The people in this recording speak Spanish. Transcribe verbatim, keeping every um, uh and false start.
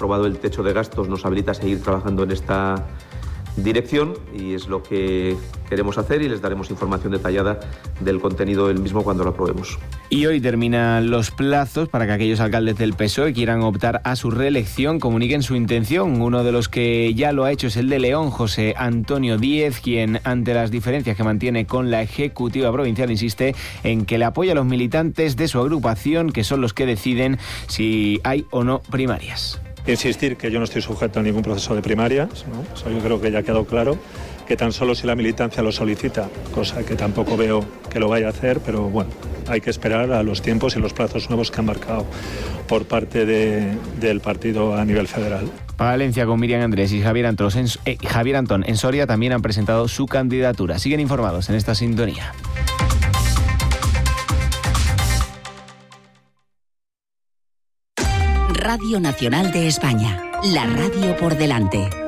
aprobado el techo de gastos nos habilita a seguir trabajando en esta dirección y es lo que queremos hacer y les daremos información detallada del contenido del mismo cuando lo aprobemos. Y hoy terminan los plazos para que aquellos alcaldes del P S O E que quieran optar a su reelección comuniquen su intención. Uno de los que ya lo ha hecho es el de León, José Antonio Díez, quien ante las diferencias que mantiene con la ejecutiva provincial insiste en que le apoya a los militantes de su agrupación, que son los que deciden si hay o no primarias. Insistir que yo no estoy sujeto a ningún proceso de primarias, ¿no? Eso yo creo que ya ha quedado claro, que tan solo si la militancia lo solicita, cosa que tampoco veo que lo vaya a hacer, pero bueno, hay que esperar a los tiempos y los plazos nuevos que han marcado por parte de, del partido a nivel federal. Palencia con Miriam Andrés y Javier Antón, en, eh, Javier Antón en Soria también han presentado su candidatura. Siguen informados en esta sintonía. Radio Nacional de España, la radio por delante.